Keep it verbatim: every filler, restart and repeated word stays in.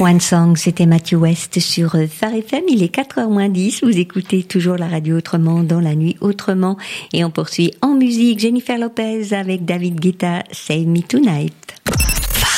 One Song, c'était Matthew West sur Phare F M. Il est quatre heures moins dix. Vous écoutez toujours la radio autrement dans la nuit autrement. Et on poursuit en musique Jennifer Lopez avec David Guetta, Save Me Tonight.